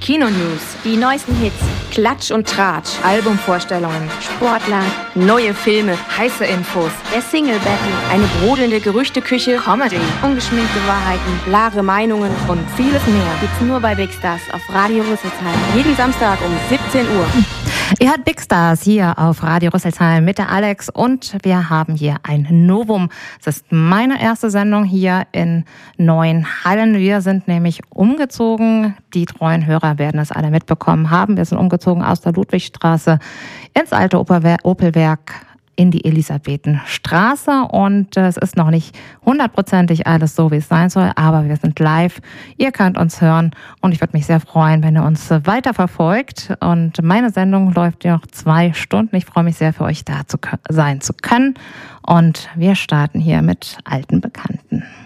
Kino-News, die neuesten Hits, Klatsch und Tratsch, Albumvorstellungen, Sportler, neue Filme, heiße Infos, der Single-Battle, eine brodelnde Gerüchteküche, Comedy, ungeschminkte Wahrheiten, klare Meinungen und vieles mehr. gibt's nur bei Big Stars auf Radio Rüsselsheim. Jeden Samstag um 17 Uhr. Ihr hört Big Stars hier auf Radio Rüsselsheim mit der Alex und wir haben hier ein Novum. Es ist meine erste Sendung hier in Neuenhallen. Wir sind nämlich umgezogen. Die treuen Hörer werden es alle mitbekommen haben. Wir sind umgezogen aus der Ludwigstraße ins alte Opelwerk in die Elisabethenstraße und es ist noch nicht 100%ig alles so, wie es sein soll, aber wir sind live. Ihr könnt uns hören und ich würde mich sehr freuen, wenn ihr uns weiterverfolgt und meine Sendung läuft ja noch 2 Stunden. Ich freue mich sehr, für euch da sein zu können und wir starten hier mit alten Bekannten.